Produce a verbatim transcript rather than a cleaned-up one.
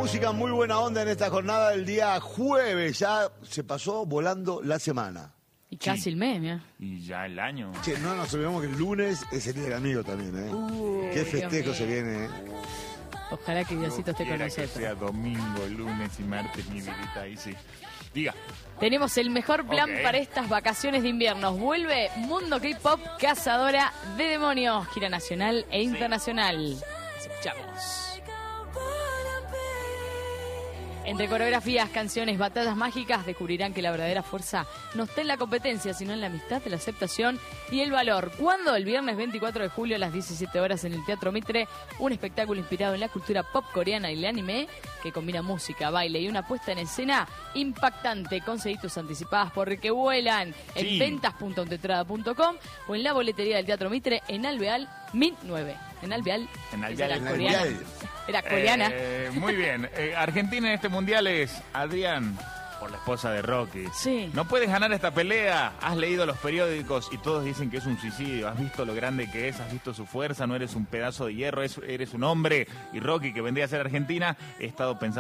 música, muy buena onda en esta jornada del día jueves. Ya se pasó volando la semana. Y casi sí. el mes, mira. Y ya el año. Che, no nos olvidemos que el lunes es el día del amigo también, ¿eh? Uh, Qué festejo se viene, ¿eh? Ojalá que Diosito esté con nosotros. Que sea domingo, lunes y martes, mi vidita, ahí sí. Diga. Tenemos el mejor plan okay. para estas vacaciones de invierno. Vuelve Mundo K-Pop Cazadora de Demonios. Gira nacional e internacional. Sí. Escuchamos. Entre coreografías, canciones, batallas mágicas, descubrirán que la verdadera fuerza no está en la competencia, sino en la amistad, la aceptación y el valor. ¿Cuándo? El viernes veinticuatro de julio a las diecisiete horas en el Teatro Mitre, un espectáculo inspirado en la cultura pop coreana y el anime, que combina música, baile y una puesta en escena impactante. Conseguí tus anticipadas porque vuelan en sí. ventas punto ontetrada punto com o en la boletería del Teatro Mitre en Alveal mil nueve. En Alveal. En Alveal. Era coreana. Era coreana. Eh, muy bien. Eh, Argentina en este mundial es Adrián, por la esposa de Rocky. Sí. No puedes ganar esta pelea. Has leído los periódicos y todos dicen que es un suicidio. Has visto lo grande que es, has visto su fuerza. No eres un pedazo de hierro, eres un hombre. Y Rocky, que vendría a ser Argentina, he estado pensando.